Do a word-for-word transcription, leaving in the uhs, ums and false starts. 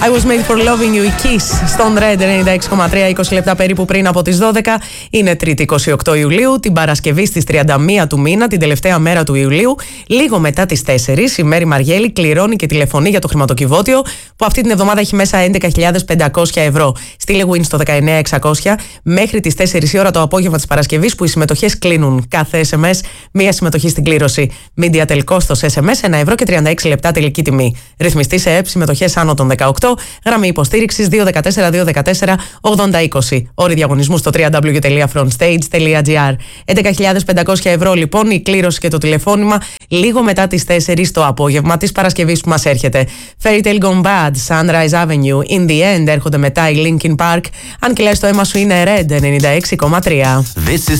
I was made for loving you, η Kiss στον Red ενενήντα έξι κόμμα τρία, είκοσι λεπτά περίπου πριν από τις δώδεκα. Είναι Τρίτη είκοσι οκτώ Ιουλίου, την Παρασκευή στις τριάντα μία του μήνα, την τελευταία μέρα του Ιουλίου. Λίγο μετά τις τέσσερις, η Μέρη Μαργέλη κληρώνει και τηλεφωνεί για το χρηματοκιβώτιο που αυτή την εβδομάδα έχει μέσα έντεκα χιλιάδες πεντακόσια ευρώ. Στείλε win στο δεκαεννέα εξακόσια μέχρι τις τέσσερις η ώρα το απόγευμα της Παρασκευής, που οι συμμετοχές κλείνουν. Κάθε ες εμ ες μία συμμετοχή στην κλήρωση. Media τελικόστος ες εμ ες ένα ευρώ και τριάντα έξι λεπτά τελική τιμή. Ρυθμιστή σε ΕΠ, συμμετοχές άνω των δεκαοκτώ. Γραμμή υποστήριξης δύο ένα τέσσερα δύο ένα τέσσερα ογδόντα είκοσι. Όροι διαγωνισμού στο double-u double-u double-u τελεία frontstage τελεία gr. έντεκα χιλιάδες πεντακόσια ευρώ λοιπόν η κλήρωση και το τηλεφώνημα λίγο μετά τις τέσσερις το απόγευμα της Παρασκευής που μας έρχεται. Fairy Tale Gone Bad, Sunrise Avenue, In the End έρχονται μετά η Linkin Park. Αν και λες το αίμα σου είναι Red ενενήντα έξι κόμμα τρία. This is